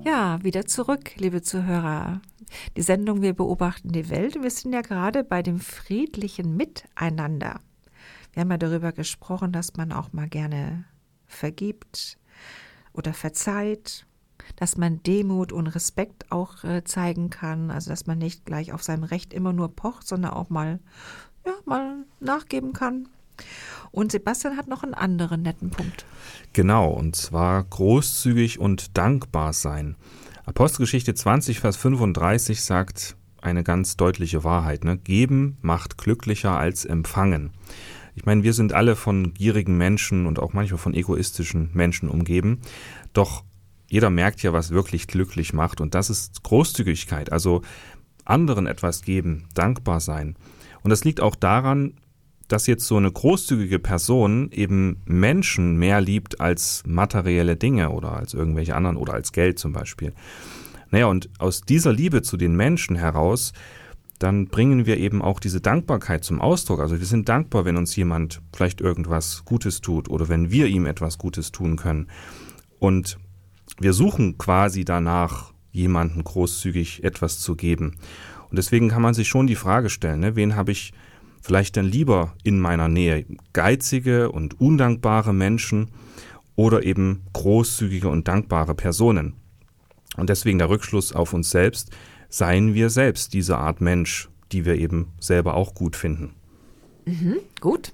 Ja, wieder zurück, liebe Zuhörer. Die Sendung Wir beobachten die Welt. Wir sind ja gerade bei dem friedlichen Miteinander. Wir haben ja darüber gesprochen, dass man auch mal gerne vergibt oder verzeiht, dass man Demut und Respekt auch zeigen kann, also dass man nicht gleich auf seinem Recht immer nur pocht, sondern auch mal nachgeben kann. Und Sebastian hat noch einen anderen netten Punkt. Genau, und zwar großzügig und dankbar sein. Apostelgeschichte 20, Vers 35 sagt eine ganz deutliche Wahrheit, ne? Geben macht glücklicher als empfangen. Ich meine, wir sind alle von gierigen Menschen und auch manchmal von egoistischen Menschen umgeben, doch jeder merkt ja, was wirklich glücklich macht, und das ist Großzügigkeit, also anderen etwas geben, dankbar sein. Und das liegt auch daran, dass jetzt so eine großzügige Person eben Menschen mehr liebt als materielle Dinge oder als irgendwelche anderen oder als Geld zum Beispiel. Naja, und aus dieser Liebe zu den Menschen heraus, dann bringen wir eben auch diese Dankbarkeit zum Ausdruck. Also wir sind dankbar, wenn uns jemand vielleicht irgendwas Gutes tut oder wenn wir ihm etwas Gutes tun können. Und wir suchen quasi danach, jemandem großzügig etwas zu geben. Und deswegen kann man sich schon die Frage stellen, ne, wen habe ich vielleicht denn lieber in meiner Nähe? Geizige und undankbare Menschen oder eben großzügige und dankbare Personen? Und deswegen der Rückschluss auf uns selbst: Seien wir selbst diese Art Mensch, die wir eben selber auch gut finden. Gut.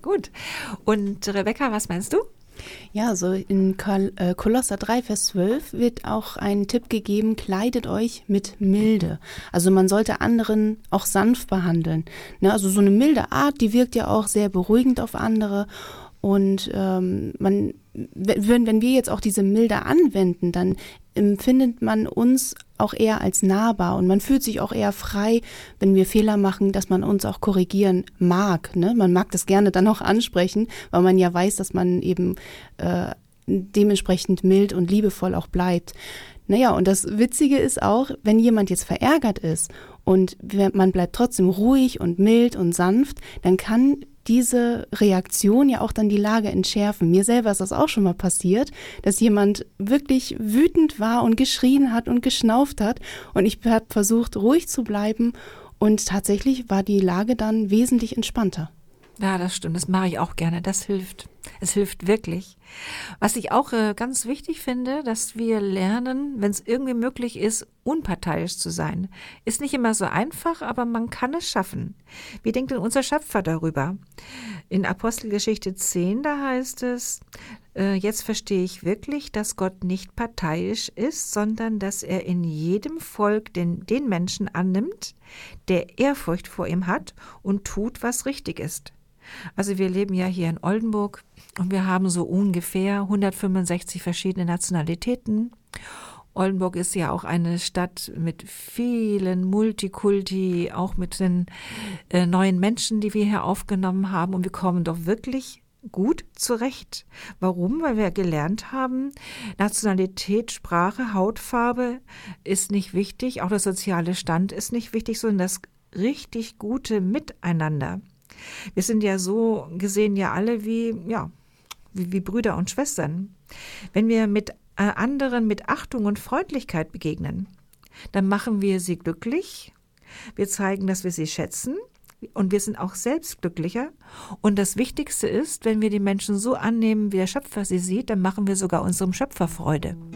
Und Rebecca, was meinst du? Ja, so in Kolosser 3, Vers 12 wird auch ein Tipp gegeben: Kleidet euch mit Milde. Also man sollte anderen auch sanft behandeln. Ne, also so eine milde Art, die wirkt ja auch sehr beruhigend auf andere. Und wenn wir jetzt auch diese Milde anwenden, dann empfindet man uns auch eher als nahbar und man fühlt sich auch eher frei, wenn wir Fehler machen, dass man uns auch korrigieren mag. Ne? Man mag das gerne dann auch ansprechen, weil man ja weiß, dass man eben dementsprechend mild und liebevoll auch bleibt. Naja, und das Witzige ist auch, wenn jemand jetzt verärgert ist und man bleibt trotzdem ruhig und mild und sanft, dann kann diese Reaktion ja auch dann die Lage entschärfen. Mir selber ist das auch schon mal passiert, dass jemand wirklich wütend war und geschrien hat und geschnauft hat und ich habe versucht, ruhig zu bleiben und tatsächlich war die Lage dann wesentlich entspannter. Ja, das stimmt. Das mache ich auch gerne. Das hilft. Es hilft wirklich. Was ich auch ganz wichtig finde, dass wir lernen, wenn es irgendwie möglich ist, unparteiisch zu sein. Ist nicht immer so einfach, aber man kann es schaffen. Wie denkt denn unser Schöpfer darüber? In Apostelgeschichte 10, da heißt es: Jetzt verstehe ich wirklich, dass Gott nicht parteiisch ist, sondern dass er in jedem Volk den Menschen annimmt, der Ehrfurcht vor ihm hat und tut, was richtig ist. Also wir leben ja hier in Oldenburg und wir haben so ungefähr 165 verschiedene Nationalitäten. Oldenburg ist ja auch eine Stadt mit vielen Multikulti, auch mit den neuen Menschen, die wir hier aufgenommen haben, und wir kommen doch wirklich gut zurecht. Warum? Weil wir gelernt haben, Nationalität, Sprache, Hautfarbe ist nicht wichtig, auch der soziale Stand ist nicht wichtig, sondern das richtig gute Miteinander. Wir sind ja so gesehen ja alle wie Brüder und Schwestern. Wenn wir mit anderen mit Achtung und Freundlichkeit begegnen, dann machen wir sie glücklich, wir zeigen, dass wir sie schätzen und wir sind auch selbst glücklicher. Und das Wichtigste ist, wenn wir die Menschen so annehmen, wie der Schöpfer sie sieht, dann machen wir sogar unserem Schöpfer Freude.